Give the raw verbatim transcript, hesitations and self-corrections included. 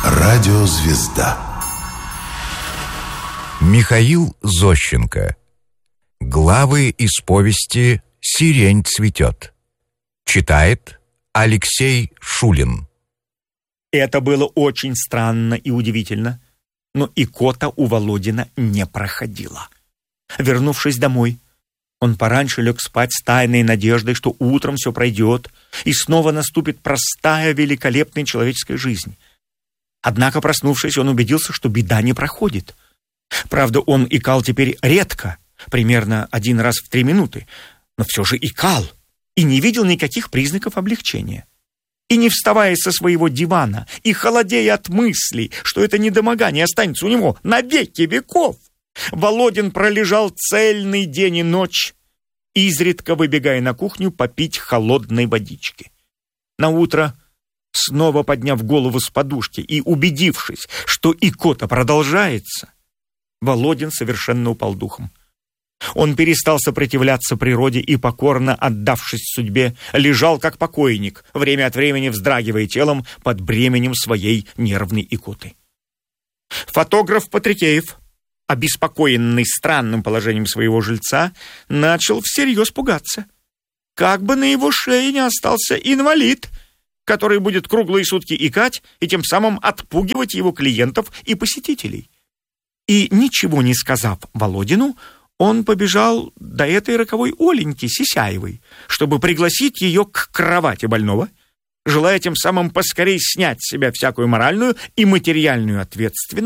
Радиозвезда. Михаил Зощенко. Главы из повести «Сирень цветет». Читает Алексей Шулин. Это было очень странно и удивительно, но икота у Володина не проходила. Вернувшись домой, он пораньше лег спать с тайной надеждой, что утром все пройдет, и снова наступит простая, великолепная человеческая жизнь. Однако, проснувшись, он убедился, что беда не проходит. Правда, он икал теперь редко, примерно один раз в три минуты, но все же икал и не видел никаких признаков облегчения. И не вставая со своего дивана, и холодея от мыслей, что это недомогание останется у него на веки веков, Володин пролежал цельный день и ночь, изредка выбегая на кухню попить холодной водички. Наутро, снова подняв голову с подушки и убедившись, что икота продолжается, Володин совершенно упал духом. Он перестал сопротивляться природе и, покорно отдавшись судьбе, лежал как покойник, время от времени вздрагивая телом под бременем своей нервной икоты. Фотограф Патрикеев, обеспокоенный странным положением своего жильца, начал всерьез пугаться. Как бы на его шее не остался инвалид, который будет круглые сутки икать и тем самым отпугивать его клиентов и посетителей. И, ничего не сказав Володину, он побежал до этой роковой Оленьки Сисяевой, чтобы пригласить ее к кровати больного, желая тем самым поскорей снять с себя всякую моральную и материальную ответственность